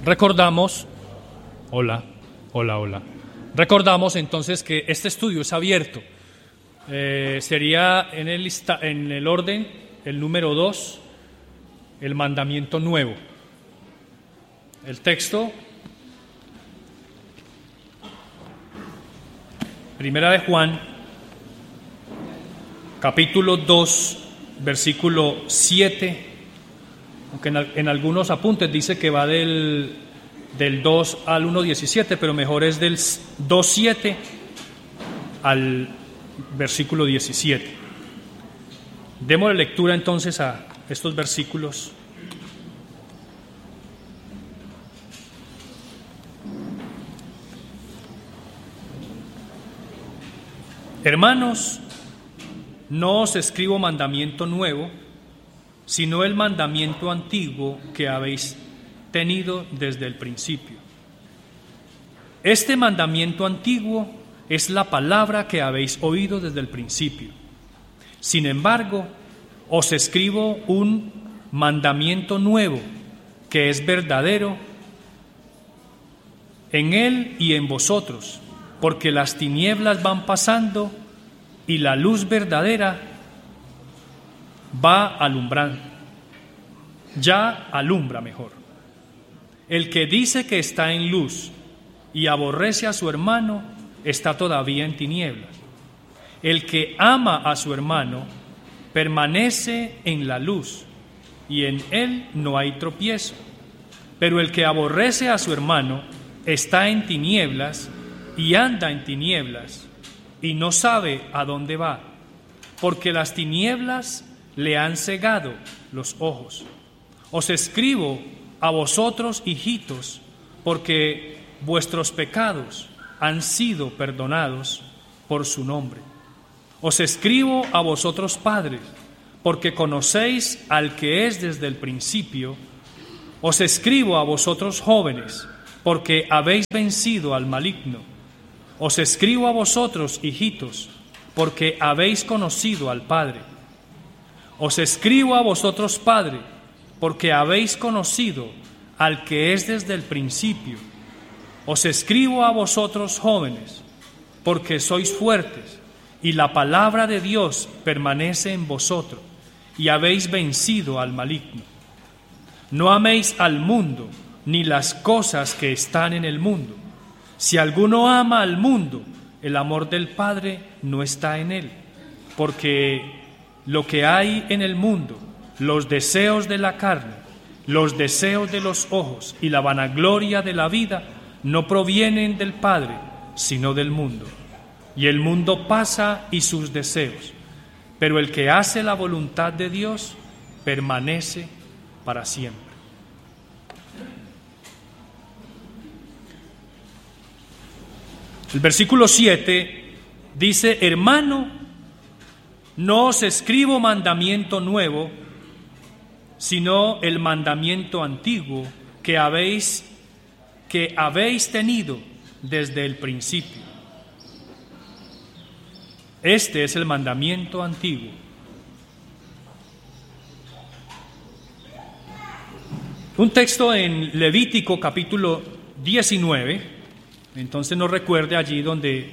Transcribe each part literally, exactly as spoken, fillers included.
Recordamos, hola, hola, hola. Recordamos entonces que este estudio es abierto. Eh, sería en el, lista, en el orden, el número dos, el mandamiento nuevo. El texto, Primera de Juan, capítulo dos, versículo siete, aunque en, en algunos apuntes dice que va del, del dos al uno diecisiete, pero mejor es del dos siete al versículo diecisiete. Démosle lectura entonces a estos versículos. Hermanos, no os escribo mandamiento nuevo, sino el mandamiento antiguo que habéis tenido desde el principio. Este mandamiento antiguo es la palabra que habéis oído desde el principio. Sin embargo, os escribo un mandamiento nuevo, que es verdadero en él y en vosotros, porque las tinieblas van pasando y la luz verdadera va alumbrando. Ya alumbra mejor. El que dice que está en luz y aborrece a su hermano está todavía en tinieblas. El que ama a su hermano permanece en la luz y en él no hay tropiezo. Pero el que aborrece a su hermano está en tinieblas y anda en tinieblas y no sabe a dónde va, porque las tinieblas le han cegado los ojos. Os escribo a vosotros, hijitos, porque vuestros pecados han sido perdonados por su nombre. Os escribo a vosotros, padres, porque conocéis al que es desde el principio. Os escribo a vosotros, jóvenes, porque habéis vencido al maligno. Os escribo a vosotros, hijitos, porque habéis conocido al Padre. Os escribo a vosotros, padres, porque habéis conocido al que es desde el principio. Os escribo a vosotros, jóvenes, porque sois fuertes, y la palabra de Dios permanece en vosotros, y habéis vencido al maligno. No améis al mundo, ni las cosas que están en el mundo. Si alguno ama al mundo, el amor del Padre no está en él, porque lo que hay en el mundo, los deseos de la carne, los deseos de los ojos y la vanagloria de la vida, no provienen del Padre, sino del mundo. Y el mundo pasa y sus deseos, pero el que hace la voluntad de Dios permanece para siempre. El versículo siete dice: hermano, no os escribo mandamiento nuevo, sino el mandamiento antiguo que habéis, que habéis tenido desde el principio. Este es el mandamiento antiguo. Un texto en Levítico capítulo diecinueve, entonces nos recuerde allí donde,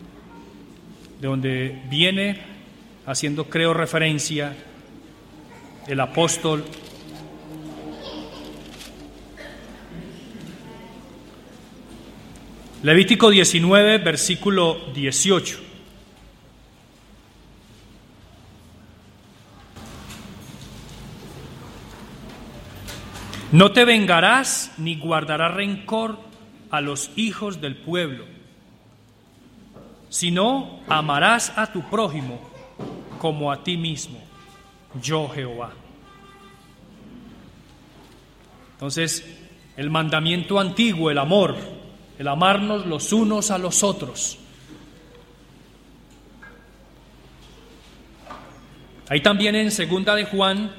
donde viene haciendo, creo, referencia el apóstol Levítico diecinueve, versículo dieciocho. No te vengarás ni guardarás rencor a los hijos del pueblo, sino amarás a tu prójimo como a ti mismo, yo Jehová. Entonces, el mandamiento antiguo, el amor, el amarnos los unos a los otros. Ahí también en Segunda de Juan,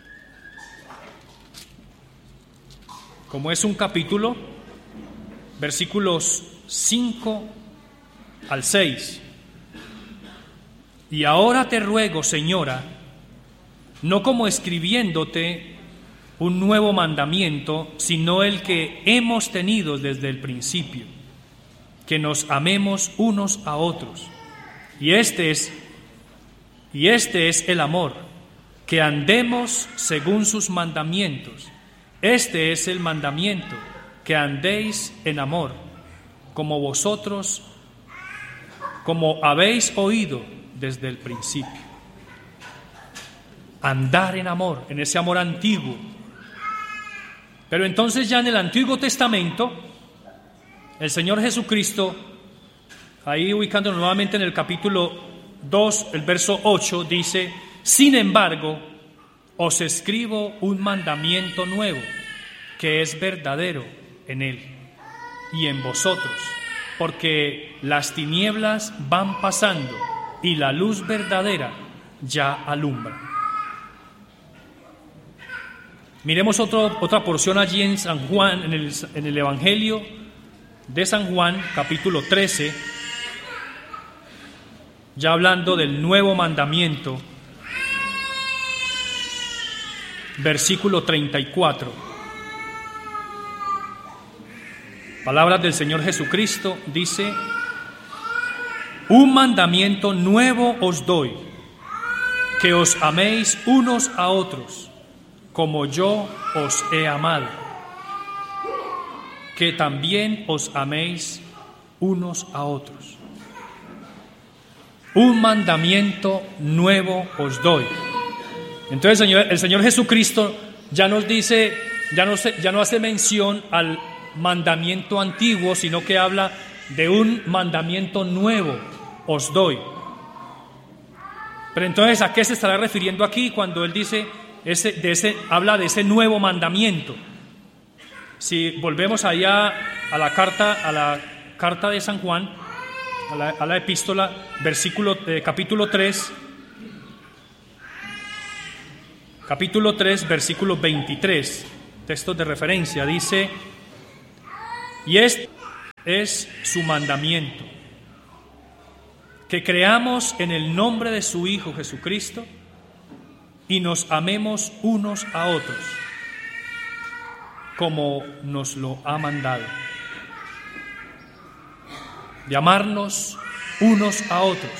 como es un capítulo, versículos cinco al seis. Y ahora te ruego, Señora, no como escribiéndote un nuevo mandamiento, sino el que hemos tenido desde el principio, que nos amemos unos a otros. Y este es, y este es el amor, que andemos según sus mandamientos. Este es el mandamiento, que andéis en amor, como vosotros, como habéis oído desde el principio. Andar en amor, en ese amor antiguo. Pero entonces ya en el Antiguo Testamento, el Señor Jesucristo, ahí ubicándonos nuevamente en el capítulo dos, el verso ocho, dice: sin embargo, os escribo un mandamiento nuevo, que es verdadero en él y en vosotros, porque las tinieblas van pasando y la luz verdadera ya alumbra. Miremos otro, otra porción allí en San Juan, en el, en el Evangelio de San Juan, capítulo trece, ya hablando del nuevo mandamiento, versículo treinta y cuatro. Palabras del Señor Jesucristo, dice: un mandamiento nuevo os doy, que os améis unos a otros, como yo os he amado, que también os améis unos a otros. Un mandamiento nuevo os doy. Entonces el Señor, el Señor Jesucristo ya nos dice, ya no, se, ya no hace mención al mandamiento antiguo, sino que habla de un mandamiento nuevo os doy. Pero entonces, ¿a qué se estará refiriendo aquí cuando Él dice ese, de ese, habla de ese nuevo mandamiento? Si volvemos allá a la carta, a la carta de San Juan, a la, a la epístola, versículo, eh, capítulo tres, capítulo tres, versículo veintitrés, textos de referencia, dice: y este es su mandamiento, que creamos en el nombre de su Hijo Jesucristo y nos amemos unos a otros, como nos lo ha mandado, de amarnos unos a otros.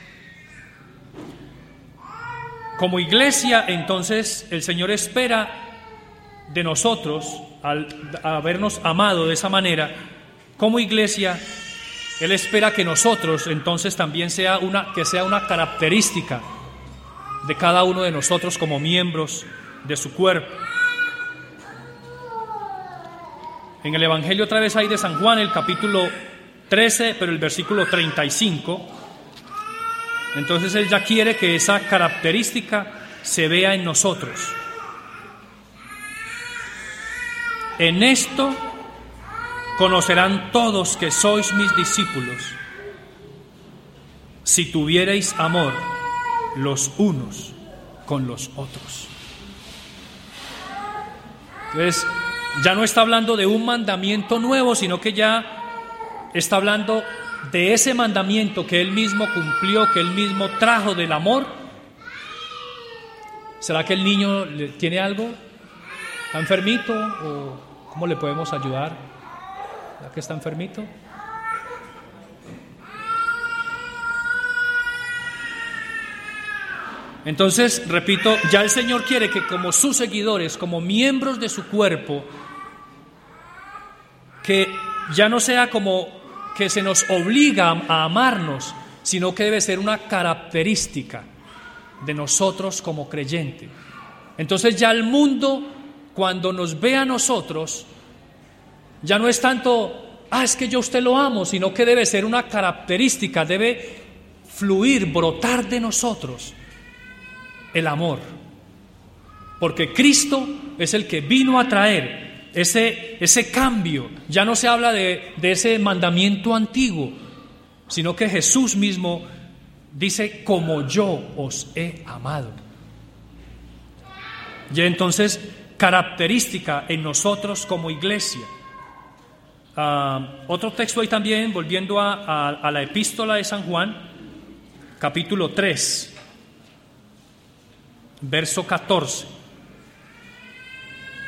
Como iglesia, entonces, el Señor espera de nosotros, al habernos amado de esa manera, como iglesia, Él espera que nosotros, entonces, también sea una, que sea una característica de cada uno de nosotros como miembros de su cuerpo. En el Evangelio otra vez hay de San Juan, el capítulo trece, pero el versículo treinta y cinco. Entonces Él ya quiere que esa característica se vea en nosotros. En esto conocerán todos que sois mis discípulos, si tuviereis amor los unos con los otros. Entonces, ya no está hablando de un mandamiento nuevo, sino que ya está hablando de ese mandamiento que Él mismo cumplió, que Él mismo trajo, del amor. ¿Será que el niño tiene algo? ¿Está enfermito? ¿O cómo le podemos ayudar? ¿Ya que está enfermito? Entonces, repito, ya el Señor quiere que como sus seguidores, como miembros de su cuerpo, que ya no sea como que se nos obliga a amarnos, sino que debe ser una característica de nosotros como creyentes. Entonces ya el mundo, cuando nos ve a nosotros, ya no es tanto, ah, es que yo a usted lo amo, sino que debe ser una característica, debe fluir, brotar de nosotros el amor, porque Cristo es el que vino a traer ese, ese cambio. Ya no se habla de, de ese mandamiento antiguo, sino que Jesús mismo dice: como yo os he amado. Y entonces, característica en nosotros como iglesia. Uh, otro texto ahí también, volviendo a, a, a la epístola de San Juan, capítulo tres, verso catorce.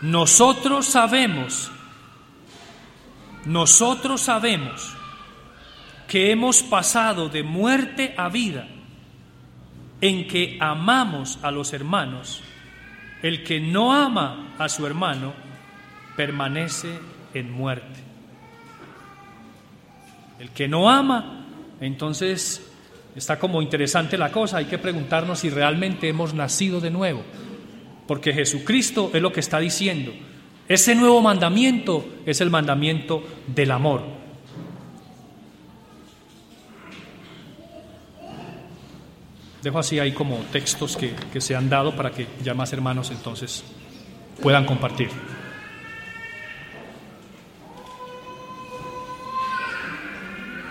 nosotros sabemos, nosotros sabemos que hemos pasado de muerte a vida en que amamos a los hermanos. El que no ama a su hermano permanece en muerte. El que no ama, entonces está como interesante la cosa. Hay que preguntarnos si realmente hemos nacido de nuevo, porque Jesucristo es lo que está diciendo. Ese nuevo mandamiento es el mandamiento del amor. Dejo así ahí como textos que, que se han dado para que ya más hermanos entonces puedan compartir.